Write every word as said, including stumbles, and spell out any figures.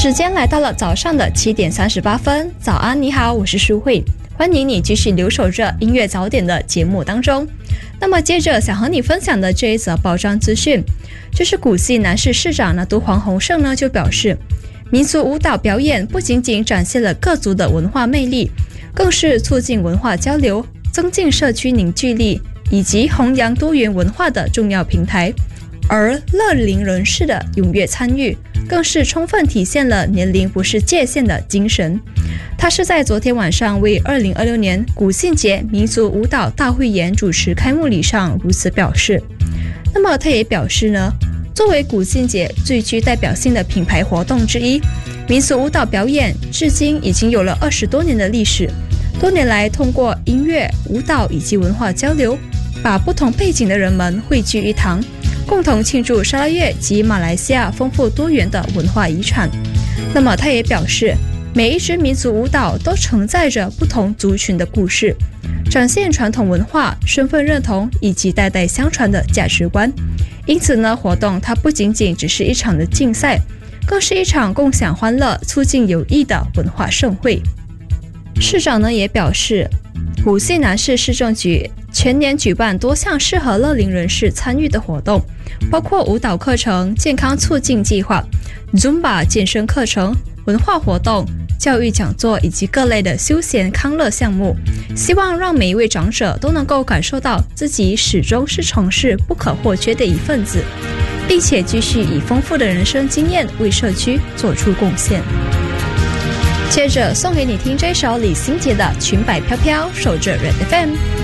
时间来到了早上的七点三十八分，早安，你好，我是舒慧，欢迎你继续留守着音乐早点的节目当中。那么接着想和你分享的这一则报章资讯，就是古稀南市市长呢，都黄宏胜呢就表示，民族舞蹈表演不仅仅展现了各族的文化魅力，更是促进文化交流、增进社区凝聚力以及弘扬多元文化的重要平台。而乐龄人士的踊跃参与，更是充分体现了年龄不是界限的精神。他是在昨天晚上为二零二六年古信节民族舞蹈大汇演主持开幕礼上如此表示。那么他也表示呢，作为古信节最具代表性的品牌活动之一，民俗舞蹈表演至今已经有了二十多年的历史。多年来，通过音乐、舞蹈以及文化交流，把不同背景的人们汇聚一堂，共同庆祝沙拉越及马来西亚丰富多元的文化遗产。那么他也表示，每一支民族舞蹈都承载着不同族群的故事，展现传统文化、身份认同以及代代相传的价值观。因此呢，活动它不仅仅只是一场的竞赛，更是一场共享欢乐、促进友谊的文化盛会。市长呢也表示，古稀南市市政局全年举办多项适合乐龄人士参与的活动，包括舞蹈课程、健康促进计划、Zumba 健身课程、文化活动、教育讲座以及各类的休闲康乐项目，希望让每一位长者都能够感受到自己始终是城市不可或缺的一份子，并且继续以丰富的人生经验为社区做出贡献。接着送给你听这首李心洁的《裙摆飘飘》，守着 Red F M。